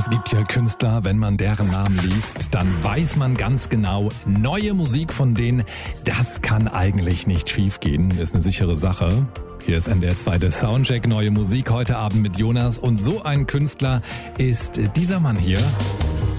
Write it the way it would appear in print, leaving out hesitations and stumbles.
Es gibt ja Künstler, wenn man deren Namen liest, dann weiß man ganz genau, neue Musik von denen, das kann eigentlich nicht schiefgehen, ist eine sichere Sache. Hier ist NDR 2 der Soundcheck, neue Musik heute Abend mit Jonas und so ein Künstler ist dieser Mann hier.